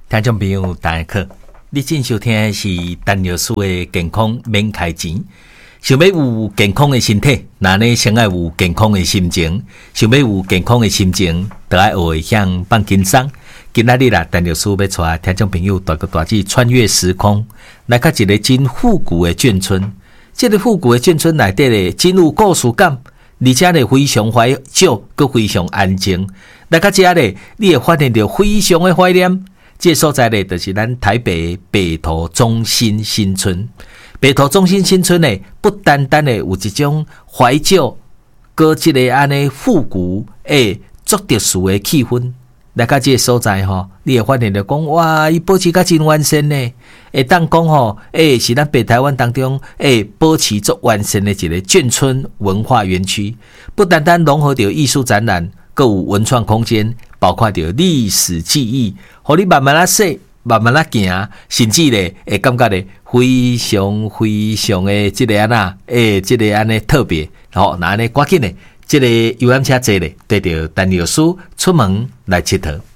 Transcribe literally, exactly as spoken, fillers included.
听众朋友大家好，你正收听的是陈老师的健康免开钱。想要有健康的身体，那呢先要有健康的心情。想要有健康的心情，就要学会向放轻松。今仔日啦，陈老师要带听众朋友大个大字穿越时空，来到一个真复古的眷村。这个复古的眷村内底咧，真有故事感，而且咧非常怀旧，佮非常安静。来到这咧，你会发现到非常的怀念。这个所在咧，就是咱台北北投中心新村。北投中心新村咧，不单单咧有一种怀旧，佮一个安尼复古诶，足特殊的气氛。来到这个所在吼，你会发现到讲，哇，伊保持甲真完善呢。会当讲吼，诶，是咱北台湾当中诶保持足完善的一个眷村文化园区。不单单融合着艺术展览，佮有文创空间，包括着历史记忆，互你慢慢啊说。慢慢啊行，甚至咧会感觉咧非常非常的即个安那，诶，即个安尼特别，吼，那安尼赶紧咧，即个游览车坐咧，带着陈老师出门来佚佗。